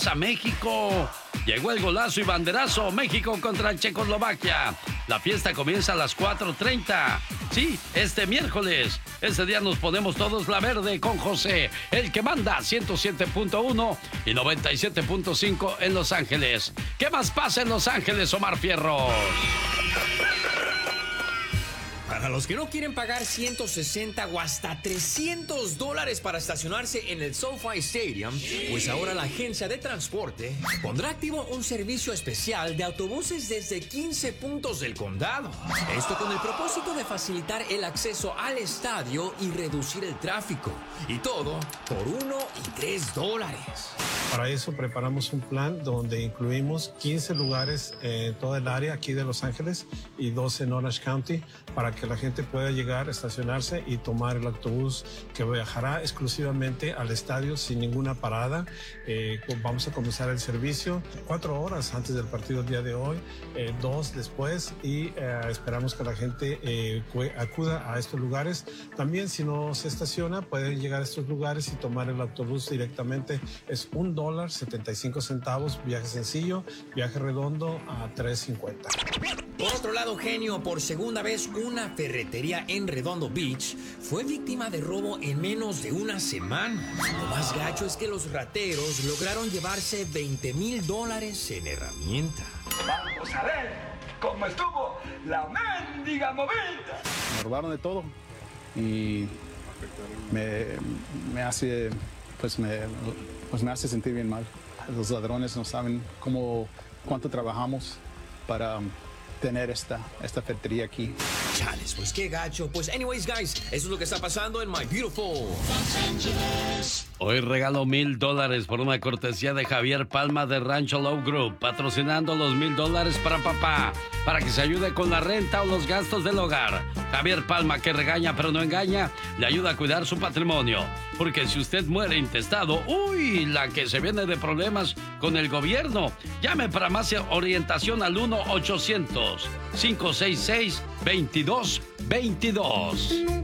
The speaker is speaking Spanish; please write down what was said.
pasa México. Llegó el golazo y banderazo. México contra Checoslovaquia. La fiesta comienza a las 4:30. Sí, este miércoles. Ese día nos ponemos todos la verde con José, el que manda 107.1 y 97.5 en Los Ángeles. ¿Qué más pasa en Los Ángeles, Omar Fierros? Para los que no quieren pagar 160 o hasta $300 para estacionarse en el SoFi Stadium, pues ahora la agencia de transporte pondrá activo un servicio especial de autobuses desde 15 puntos del condado. Esto con el propósito de facilitar el acceso al estadio y reducir el tráfico. Y todo por $1 y $3. Para eso preparamos un plan donde incluimos 15 lugares en toda el área aquí de Los Ángeles y 12 en Orange County para que la gente pueda llegar, estacionarse y tomar el autobús que viajará exclusivamente al estadio sin ninguna parada. Vamos a comenzar el servicio 4 horas antes del partido el día de hoy, 2 después y esperamos que la gente acuda a estos lugares. También si no se estaciona pueden llegar a estos lugares y tomar el autobús directamente. Es $1.75, viaje sencillo, viaje redondo a $3.50. Por otro lado, genio, por segunda vez una ferretería en Redondo Beach fue víctima de robo en menos de una semana. Lo más gacho es que los rateros lograron llevarse $20,000 en herramienta. Vamos a ver cómo estuvo la mendiga movida. Me robaron de todo y me hace sentir bien mal. Los ladrones no saben cuánto trabajamos para tener esta ferretería aquí. Chales, pues qué gacho. Pues anyways, guys, eso es lo que está pasando en My Beautiful Los Angeles. Hoy regalo $1,000 por una cortesía de Javier Palma de Rancho Low Group, patrocinando los $1,000 para papá, para que se ayude con la renta o los gastos del hogar. Javier Palma, que regaña pero no engaña, le ayuda a cuidar su patrimonio. Porque si usted muere intestado, ¡uy! La que se viene de problemas con el gobierno. Llame para más orientación al 1-800-566-2222.